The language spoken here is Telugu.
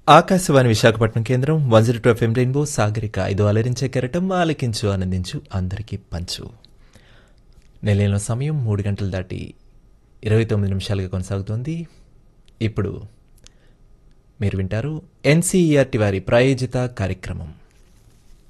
ఆకాశవాణి విశాఖపట్నం కేంద్రం 102 ఎఫ్ఎం రెయిన్బో సాగరిక ఐదు అలరించే కెరటం ఆలకించు ఆనందించు అందరికీ పంచు. నిలయంలో సమయం 3 గంటలు దాటి 29 నిమిషాలుగా కొనసాగుతోంది. ఇప్పుడు మీరు వింటారు ఎన్సీఈఆర్టీ వారి ప్రాయోజిత కార్యక్రమం.